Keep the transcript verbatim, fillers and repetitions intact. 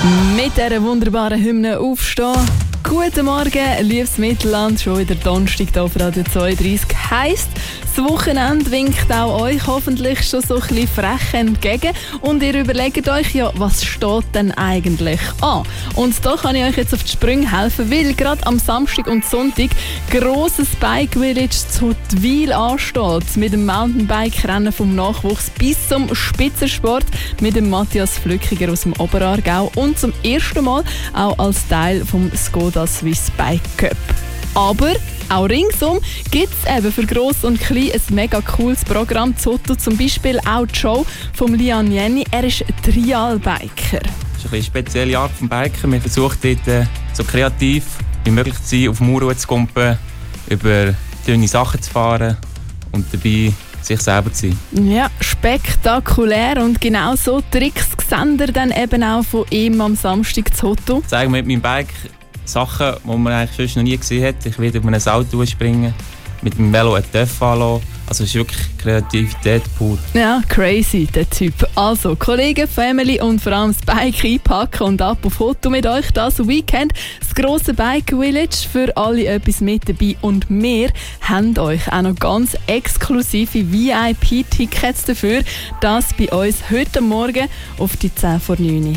Mit dieser wunderbaren Hymne aufstehen. Guten Morgen, liebes Mittelland. Schon wieder Donnerstag hier auf Radio zweiunddreißig. Heisst, das Wochenende winkt auch euch hoffentlich schon so ein bisschen frech entgegen. Und ihr überlegt euch ja, was steht denn eigentlich an? Und da kann ich euch jetzt auf die Sprünge helfen, weil gerade am Samstag und Sonntag grosses Bike Village zu Huttwil ansteht. Mit dem Mountainbike-Rennen vom Nachwuchs bis zum Spitzensport mit dem Matthias Flückiger aus dem Oberaargau und zum ersten Mal auch als Teil vom Skoda Swiss Bike Cup. Aber auch ringsum gibt es eben für Gross und Klein ein mega cooles Programm. Zotto zum Beispiel auch die Show von Lian Jenny. Er ist Trialbiker. Das ist eine spezielle Art von Biken. Wir versuchen dort äh, so kreativ wie möglich zu sein, auf dem Mauer zu kumpen, über dünne Sachen zu fahren und dabei sich selber zu sein. Ja, spektakulär. Und genau so Tricks sehen ihr dann eben auch von ihm am Samstag zu Zotto. Ich zeige mit meinem Bike Sachen, die man eigentlich sonst noch nie gesehen hat. Ich werde auf ein Auto springen, mit dem Velo einen Töff anlassen. Also es ist wirklich Kreativität pur. Ja, crazy, der Typ. Also, Kollegen, Family und vor allem das Bike einpacken und ab auf Foto mit euch. Das Weekend, das grosse Bike Village, für alle etwas mit dabei. Und wir haben euch auch noch ganz exklusive V I P-Tickets dafür. Das bei uns heute Morgen auf die zehn vor neun.